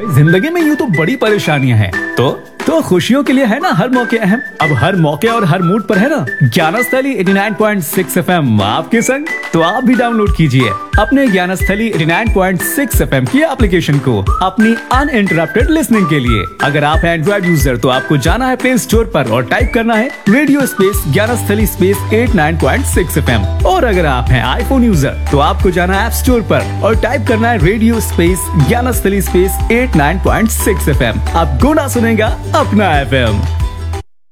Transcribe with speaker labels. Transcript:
Speaker 1: जिंदगी में यूं तो बड़ी परेशानियां हैं, तो खुशियों के लिए है ना हर मौके अहम। अब हर मौके और हर मूड पर है ना ज्ञानस्थली 89.6 FM आपके संग। तो आप भी डाउनलोड कीजिए अपने ज्ञानस्थली 89.6 FM की एप्लीकेशन को अपनी अनइंटरप्टेड लिसनिंग के लिए। अगर आप एंड्रॉइड यूजर तो आपको जाना है प्ले स्टोर पर और टाइप करना है radio space Gyansthali space 89.6 FM। और अगर आप हैं आईफोन यूजर तो आपको जाना है ऐप स्टोर पर और टाइप करना है radio space Gyansthali space 89.6 FM। अब गुना सुनेगा अपना FM।